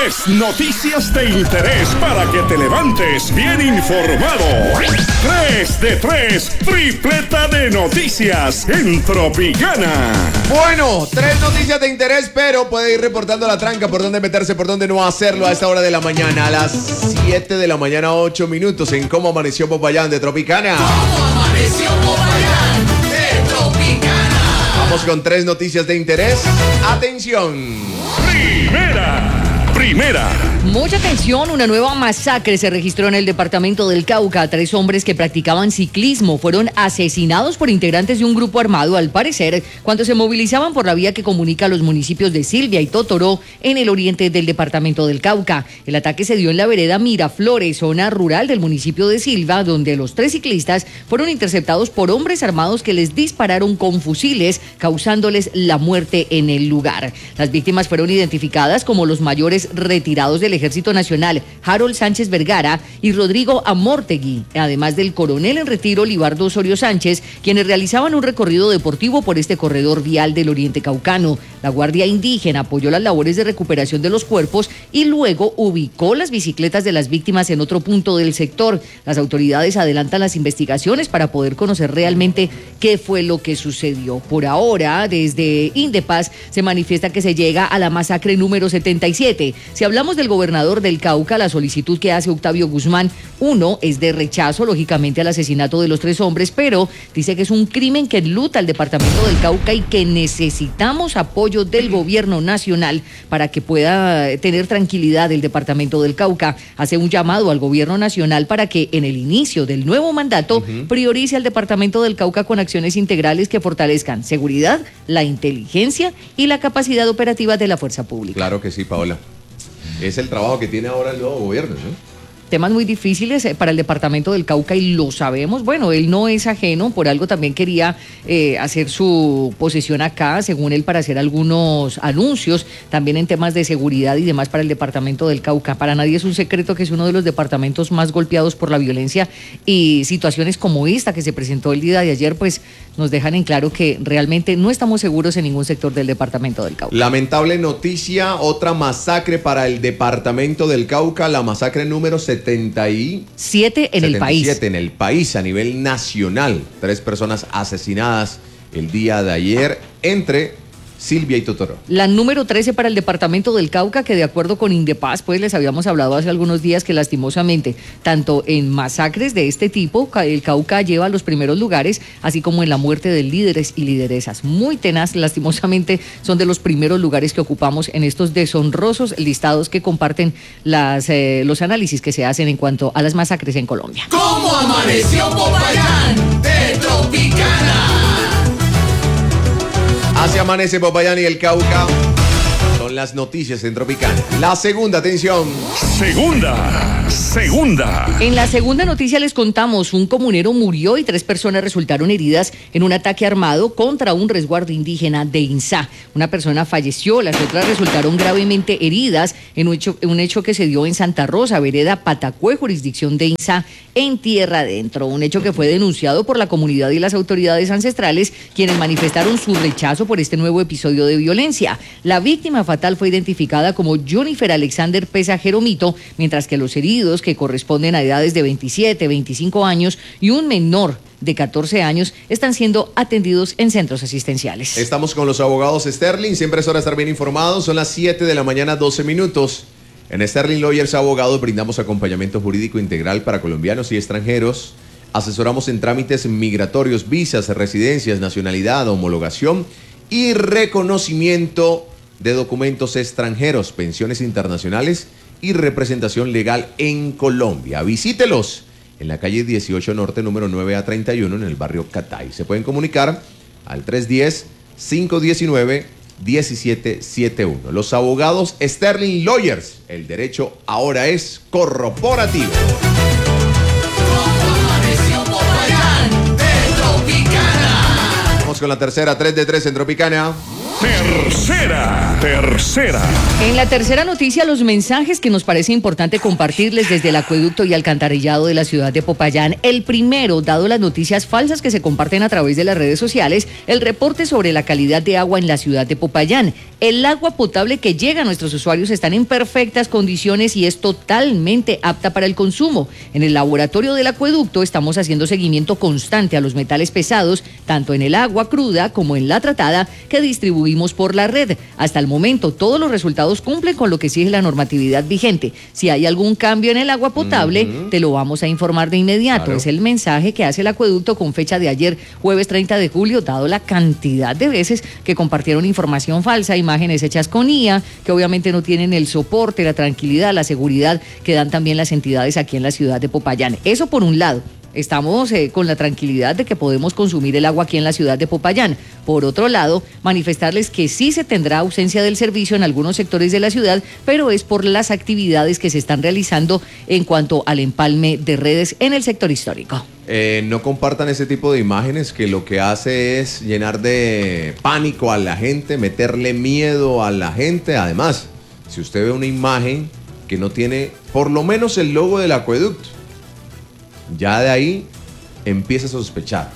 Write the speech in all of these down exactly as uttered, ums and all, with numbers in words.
Tres noticias de interés para que te levantes bien informado. Tres de tres, tripleta de noticias en Tropicana. Bueno, tres noticias de interés, pero puede ir reportando la tranca, por dónde meterse, por dónde no hacerlo a esta hora de la mañana. A las siete de la mañana, ocho minutos en Cómo Amaneció Popayán de Tropicana. ¿Cómo amaneció Popayán de Tropicana? Vamos con tres noticias de interés. Atención. Primera. Primera. Mucha atención, una nueva masacre se registró en el departamento del Cauca. Tres hombres que practicaban ciclismo fueron asesinados por integrantes de un grupo armado, al parecer, cuando se movilizaban por la vía que comunica a los municipios de Silvia y Totoró, en el oriente del departamento del Cauca. El ataque se dio en la vereda Miraflores, zona rural del municipio de Silva, donde los tres ciclistas fueron interceptados por hombres armados que les dispararon con fusiles, causándoles la muerte en el lugar. Las víctimas fueron identificadas como los mayores retirados del Ejército Nacional, Harold Sánchez Vergara y Rodrigo Amortegui, además del coronel en retiro Libardo Osorio Sánchez, quienes realizaban un recorrido deportivo por este corredor vial del oriente caucano. La Guardia Indígena apoyó las labores de recuperación de los cuerpos y luego ubicó las bicicletas de las víctimas en otro punto del sector. Las autoridades adelantan las investigaciones para poder conocer realmente qué fue lo que sucedió. Por ahora, desde Indepaz se manifiesta que se llega a la masacre número setenta y siete. Si hablamos del gobernador del Cauca, la solicitud que hace Octavio Guzmán, uno, es de rechazo, lógicamente, al asesinato de los tres hombres, pero dice que es un crimen que enluta al departamento del Cauca y que necesitamos apoyo del gobierno nacional para que pueda tener tranquilidad el departamento del Cauca. Hace un llamado al gobierno nacional para que en el inicio del nuevo mandato uh-huh. priorice al departamento del Cauca con acciones integrales que fortalezcan seguridad, la inteligencia y la capacidad operativa de la fuerza pública. Claro que sí, Paola. Es el trabajo que tiene ahora el nuevo gobierno, ¿no? Temas muy difíciles para el departamento del Cauca y lo sabemos. Bueno, él no es ajeno, por algo también quería eh, hacer su posesión acá, según él, para hacer algunos anuncios, también en temas de seguridad y demás para el departamento del Cauca. Para nadie es un secreto que es uno de los departamentos más golpeados por la violencia, y situaciones como esta que se presentó el día de ayer, pues nos dejan en claro que realmente no estamos seguros en ningún sector del departamento del Cauca. Lamentable noticia, otra masacre para el departamento del Cauca, la masacre número setenta y siete en el país. setenta y siete en el país a nivel nacional. Tres personas asesinadas el día de ayer entre Silvia y Totoró. La número trece para el departamento del Cauca, que de acuerdo con Indepaz, pues les habíamos hablado hace algunos días que lastimosamente, tanto en masacres de este tipo, el Cauca lleva los primeros lugares, así como en la muerte de líderes y lideresas. Muy tenaz, lastimosamente, son de los primeros lugares que ocupamos en estos deshonrosos listados que comparten las, eh, los análisis que se hacen en cuanto a las masacres en Colombia. ¿Cómo amaneció Popayán de Tropicana? Así amanece Popayán y el Cauca. Son las noticias en Tropicana. La segunda, atención. Segunda, segunda. En la segunda noticia les contamos, un comunero murió y tres personas resultaron heridas en un ataque armado contra un resguardo indígena de Insá. Una persona falleció, las otras resultaron gravemente heridas en un hecho, un hecho que se dio en Santa Rosa, vereda Patacue, jurisdicción de Insá, en Tierra Adentro. Un hecho que fue denunciado por la comunidad y las autoridades ancestrales, quienes manifestaron su rechazo por este nuevo episodio de violencia. La víctima fatal fue identificada como Junifer Alexander Pesa Jeromito, mientras que los heridos, que corresponden a edades de veintisiete, veinticinco años y un menor de catorce años, están siendo atendidos en centros asistenciales. Estamos con los abogados Sterling, siempre es hora de estar bien informados, son las siete de la mañana, doce minutos. En Sterling Lawyers Abogados brindamos acompañamiento jurídico integral para colombianos y extranjeros, asesoramos en trámites migratorios, visas, residencias, nacionalidad, homologación y reconocimiento de documentos extranjeros, pensiones internacionales y representación legal en Colombia. Visítelos en la calle dieciocho Norte, número nueve A treinta y uno, en el barrio Catay. Se pueden comunicar al tres uno cero, cinco uno nueve, uno siete siete uno. Los abogados Sterling Lawyers. El derecho ahora es corporativo. Vamos con la tercera, tres de tres en Tropicana. Tercera, tercera. En la tercera noticia, los mensajes que nos parece importante compartirles desde el acueducto y alcantarillado de la ciudad de Popayán. El primero, dado las noticias falsas que se comparten a través de las redes sociales, el reporte sobre la calidad de agua en la ciudad de Popayán. El agua potable que llega a nuestros usuarios está en perfectas condiciones y es totalmente apta para el consumo. En el laboratorio del acueducto estamos haciendo seguimiento constante a los metales pesados, tanto en el agua cruda como en la tratada que distribuimos por la red. Hasta el momento, todos los resultados cumplen con lo que exige la normatividad vigente. Si hay algún cambio en el agua potable, uh-huh. te lo vamos a informar de inmediato. Claro. Es el mensaje que hace el acueducto con fecha de ayer, jueves treinta de julio, dado la cantidad de veces que compartieron información falsa, imágenes hechas con I A, que obviamente no tienen el soporte, la tranquilidad, la seguridad que dan también las entidades aquí en la ciudad de Popayán. Eso por un lado. Estamos eh, con la tranquilidad de que podemos consumir el agua aquí en la ciudad de Popayán. Por otro lado, manifestarles que sí se tendrá ausencia del servicio en algunos sectores de la ciudad, pero es por las actividades que se están realizando en cuanto al empalme de redes en el sector histórico. Eh, no compartan ese tipo de imágenes que lo que hace es llenar de pánico a la gente, meterle miedo a la gente. Además, si usted ve una imagen que no tiene por lo menos el logo del acueducto, ya de ahí empieza a sospechar,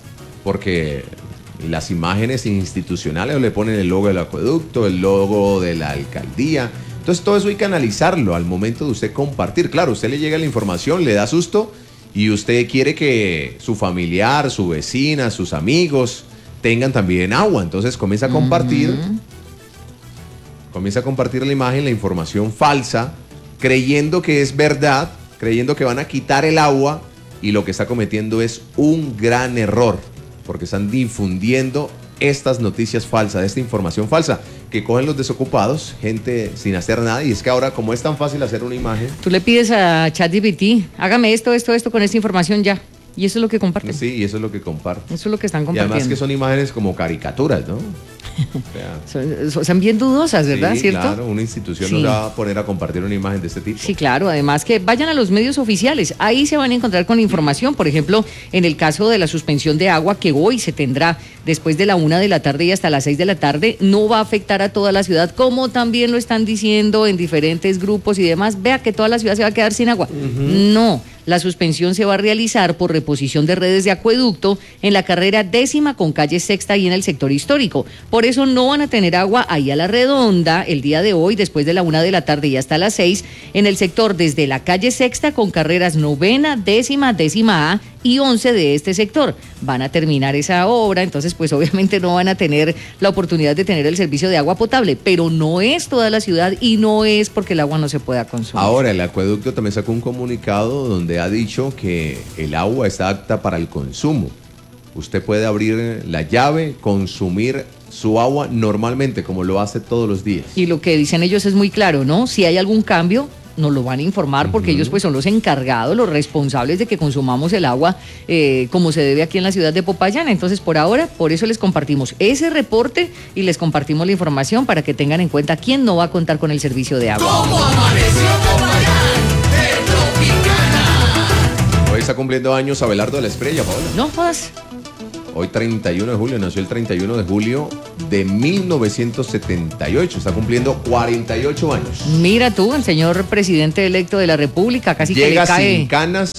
porque las imágenes institucionales le ponen el logo del acueducto, el logo de la alcaldía. Entonces todo eso hay que analizarlo al momento de usted compartir. Claro, usted le llega la información, le da susto y usted quiere que su familiar, su vecina, sus amigos tengan también agua. Entonces comienza a compartir, uh-huh. comienza a compartir la imagen, la información falsa, creyendo que es verdad, creyendo que van a quitar el agua, y lo que está cometiendo es un gran error, porque están difundiendo estas noticias falsas, esta información falsa, que cogen los desocupados, gente sin hacer nada, y es que ahora, como es tan fácil hacer una imagen... Tú le pides a ChatGPT, hágame esto, esto, esto con esta información ya, y eso es lo que comparten. Sí, y eso es lo que comparten. Eso es lo que están compartiendo. Y además que son imágenes como caricaturas, ¿no? O sea, son, son bien dudosas, ¿verdad? Sí, ¿cierto? Claro, una institución sí. nos va a poner a compartir una imagen de este tipo. Sí, claro, además que vayan a los medios oficiales, ahí se van a encontrar con información. Por ejemplo, en el caso de la suspensión de agua que hoy se tendrá después de la una de la tarde y hasta las seis de la tarde, no va a afectar a toda la ciudad, como también lo están diciendo en diferentes grupos y demás. Vea que toda la ciudad se va a quedar sin agua. Uh-huh. No. La suspensión se va a realizar por reposición de redes de acueducto en la carrera décima con calle Sexta y en el sector histórico. Por eso no van a tener agua ahí a la redonda el día de hoy, después de la una de la tarde y hasta las seis, en el sector desde la calle Sexta con carreras novena, décima, décima A y once de este sector. Van a terminar esa obra, entonces pues obviamente no van a tener la oportunidad de tener el servicio de agua potable, pero no es toda la ciudad y no es porque el agua no se pueda consumir. Ahora, el acueducto también sacó un comunicado donde ha dicho que el agua está apta para el consumo. Usted puede abrir la llave, consumir su agua normalmente, como lo hace todos los días. Y lo que dicen ellos es muy claro, ¿no? Si hay algún cambio, nos lo van a informar, porque uh-huh. ellos pues son los encargados, los responsables de que consumamos el agua eh, como se debe aquí en la ciudad de Popayán. Entonces, por ahora, por eso les compartimos ese reporte y les compartimos la información para que tengan en cuenta quién no va a contar con el servicio de agua. ¿Cómo amaneció Popayán de Tropicana? Hoy está cumpliendo años Abelardo de la Estrella, Paola. No jodas. Hoy treinta y uno de julio, nació el treinta y uno de julio de mil novecientos setenta y ocho, está cumpliendo cuarenta y ocho años. Mira tú, el señor presidente electo de la República, casi Llega que le cae. sin canas.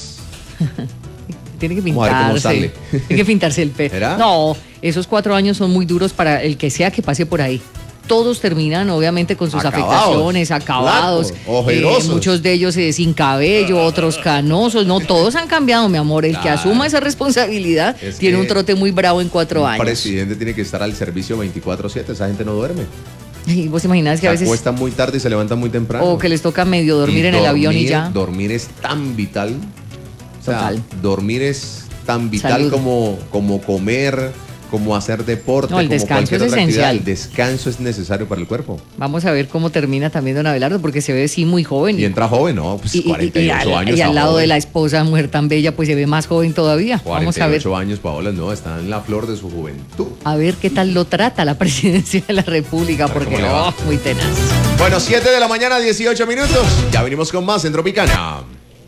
Tiene que pintarse. Tiene que pintarse el pelo. ¿Será? No, esos cuatro años son muy duros para el que sea que pase por ahí. Todos terminan obviamente con sus acabados, afectaciones, acabados, flacos, ojerosos. Eh, muchos de ellos eh, sin cabello, otros canosos, no, todos han cambiado, mi amor. El claro. que asuma esa responsabilidad es tiene un trote muy bravo en cuatro un años. El presidente tiene que estar al servicio veinticuatro siete, esa gente no duerme. Y vos imaginas que se a veces... Se acuestan muy tarde y se levantan muy temprano. O que les toca medio dormir en dormir, el avión y ya. Dormir es tan vital. O sea, Total. Dormir es tan vital como, como comer, como hacer deporte, no, el como descanso es esencial. Actividad. El descanso es necesario para el cuerpo. Vamos a ver cómo termina también don Abelardo, porque se ve sí muy joven. Y entra joven, ¿no? Pues y, cuarenta y ocho y, y, años. Y al lado joven. de la esposa, mujer tan bella, pues se ve más joven todavía. Vamos a ver. cuarenta y ocho años, Paola, no, está en la flor de su juventud. A ver qué tal lo trata la presidencia de la República, porque no, oh, muy tenaz. Bueno, siete de la mañana, dieciocho minutos. Ya venimos con más en Tropicana.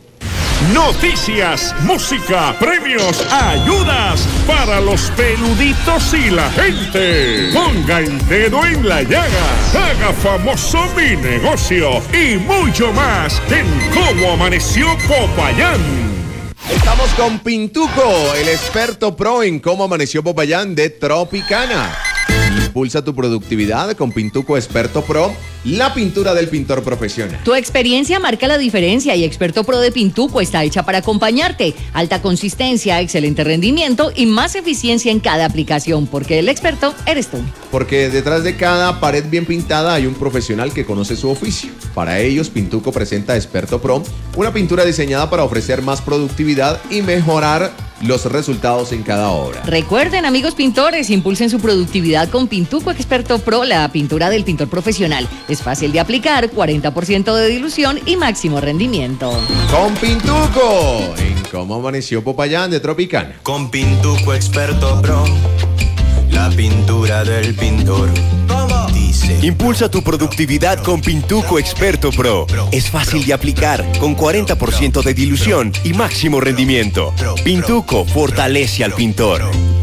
Noticias, música, premios, ayudas para los peluditos y la gente. Ponga el dedo en la llaga, haga famoso mi negocio y mucho más en Cómo Amaneció Popayán. Estamos con Pintuco, el experto pro en Cómo Amaneció Popayán de Tropicana. Impulsa tu productividad con Pintuco Experto Pro, la pintura del pintor profesional. Tu experiencia marca la diferencia y Experto Pro de Pintuco está hecha para acompañarte. Alta consistencia, excelente rendimiento y más eficiencia en cada aplicación, porque el experto eres tú. Porque detrás de cada pared bien pintada hay un profesional que conoce su oficio. Para ellos, Pintuco presenta Experto Pro, una pintura diseñada para ofrecer más productividad y mejorar los resultados en cada obra. Recuerden, amigos pintores, impulsen su productividad con Pintuco Experto Pro, la pintura del pintor profesional. Es fácil de aplicar, cuarenta por ciento de dilución y máximo rendimiento. Con Pintuco, en Cómo Amaneció Popayán de Tropicana. Con Pintuco Experto Pro, la pintura del pintor. Dice. Impulsa tu productividad con Pintuco Experto Pro. Es fácil de aplicar, con cuarenta por ciento de dilución y máximo rendimiento. Pintuco fortalece al pintor.